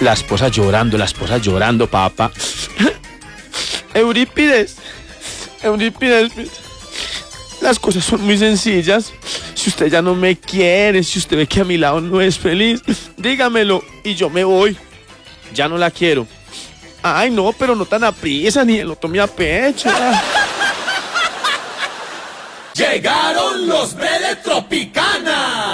La esposa llorando, papá. Eurípides, las cosas son muy sencillas. Si usted ya no me quiere, si usted ve que a mi lado no es feliz, dígamelo y yo me voy. Ya no la quiero. Ay, no, pero no tan a prisa, ni lo tome a pecho. Llegaron los Tropicana.